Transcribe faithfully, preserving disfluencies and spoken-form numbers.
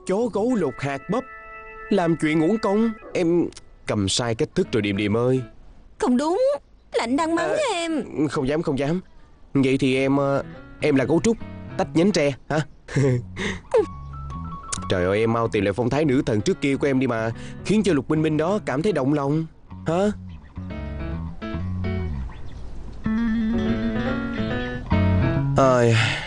chó gấu lột hạt bắp, làm chuyện uổng công. Em cầm sai cách thức rồi Điềm Điềm ơi. Không đúng, Lạnh đang mắng à, em. Không dám không dám. Vậy thì em Em là gấu trúc tách nhánh tre hả? Trời ơi, em mau tìm lại phong thái nữ thần trước kia của em đi mà, khiến cho Lục Minh Minh đó cảm thấy động lòng hả? Ôi,